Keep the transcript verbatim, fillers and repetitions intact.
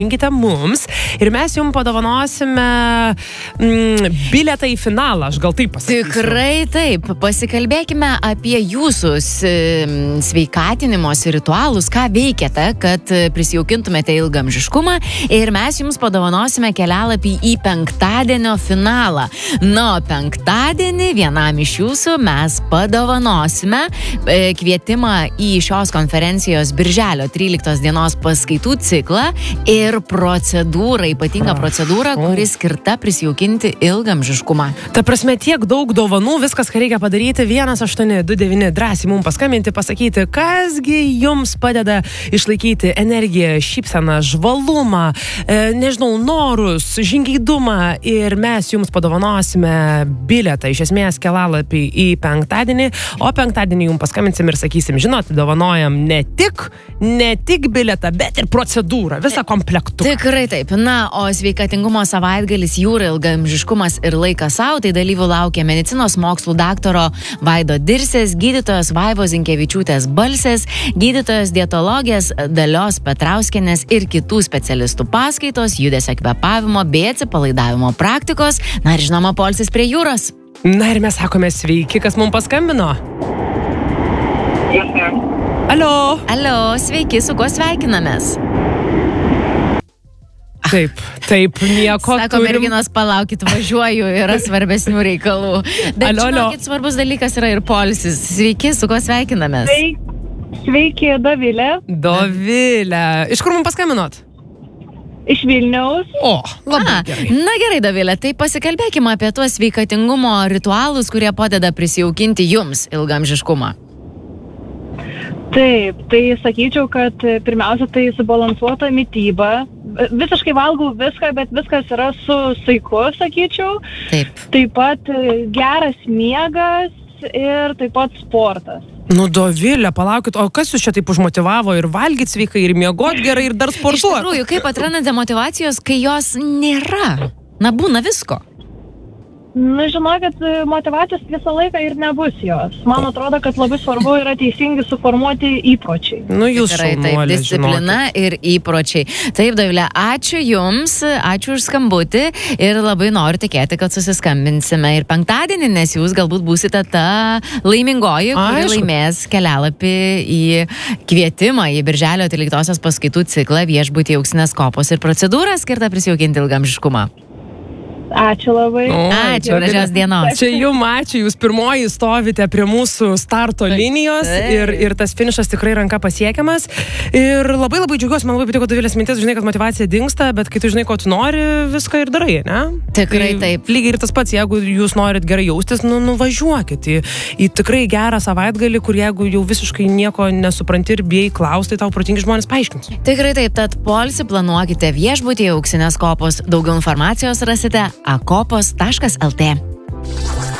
Rinkite mums ir mes jums padovanosime mm, bilietą į finalą, aš gal taip pasakysiu. Tikrai taip. Pasikalbėkime apie jūsų sveikatinimosi ritualus, ką veikiate, kad prisijaukintumėte ilgamžiškumą ir mes jums padovanosime kelialapį į penktadienio finalą. Na, penktadienį vienam iš jūsų mes padovanosime kvietimą į šios konferencijos birželio tryliktos dienos paskaitų ciklą ir procedūrą, ypatingą procedūrą, kuri skirta prisijaukinti ilgamžiškumą. Ta prasme, tiek daug dovanų, viskas, ką reikia padaryti, vienas aštuoni du devyni, drąsiai mums paskambinti, pasakyti, kasgi jums padeda išlaikyti energiją, šypseną, žvalumą, e, nežinau, norus, žingeidumą ir mes jums padovanosime bilietą, iš esmės kelalapį į penktadienį, o penktadienį jums paskambinsim ir sakysim, žinot, dovanojam ne tik, ne tik bilietą, bet ir procedūrą, visą komplektą. Tikrai taip. Na, o sveikatingumo savaitgalis jūra, ilgamžiškumas ir laikas sau, tai dalyvių laukia medicinos mokslų daktaro Vaido Dirsės, gydytojos Vaivos Zinkevičiūtės Balsės, gydytojos dietologės Dalios Petrauskienės ir kitų specialistų paskaitos, judesio kvėpavimo bei atsipalaidavimo praktikos, na ir žinoma, poilsis prie jūros. Na ir mes sakome sveiki, kas mums paskambino. Alio. Alio, sveiki, su kuo sveikinamės? Taip, taip, nieko Sako, turim. merginos, palaukit, važiuoju, yra svarbesnių reikalų. Bet alio, žinokit, svarbus dalykas yra ir poilsis. Sveiki, su kuo sveikinamės? Sveiki, sveiki, Dovilė. Dovilė. Iš kur mums paskambinot? Iš Vilniaus. O, labai A, gerai. Na gerai, Dovilė, tai pasikalbėkime apie tuos sveikatingumo ritualus, kurie padeda prisijaukinti jums ilgamžiškumą. Taip, tai sakyčiau, kad pirmiausia tai subalansuota mityba. Visiškai valgau viską, bet viskas yra su saiku, sakyčiau. Taip. Taip pat geras miegas ir taip pat sportas. Nu, Dovilė, palaukit, o kas jūs čia taip užmotivavo ir valgyti sveikai, ir miegot gerai, ir dar Iš sportuoti? tikrųjų, kaip atrandate motyvacijos, kai jos nėra? Na, būna visko. Nu, žinokit, motyvacijos visą laiką ir nebus jos. Man atrodo, kad labai svarbu yra teisingai suformuoti įpročiai. Nu, jūs Tikrai taip, šaunuolė, disciplina žinokit. ir įpročiai. Taip, Dovilė, ačiū Jums, ačiū už skambutį ir labai noriu tikėti, kad susiskambinsime ir penktadienį, nes Jūs galbūt būsite ta laimingoji, kuri Aišku. laimės kelialapį į kvietimą į birželio tryliktosios paskaitų ciklą Viešbutyje Auksinės kopos ir procedūrą skirtą prisijaukinti ilgamžiškumą. Ačiū labai. O, Ačiū, Dovilė. gražios dienos. Čia jums ačiū, jūs pirmoji stovite prie mūsų starto linijos ir, ir tas finišas tikrai ranka pasiekiamas. Ir labai labai džiaugiuosi, man labai patiko Dovilės mintis, žinai, kad motyvacija dingsta, bet kai tu žinai, ko tu nori, viską ir darai, ne? Tikrai tai, taip. Lygiai ir tas pats, jeigu jūs norit gerai jaustis, nu, nuvažiuokit į, į tikrai gerą savaitgalį, kur jeigu jau visiškai nieko nesupranti ir bijai klausti, tau protingi žmonės paaiškins. Tikrai taip, tad poilsį planuokite Viešbutyje Auksinės kopos. Daugiau informacijos rasite akopos taškas lt.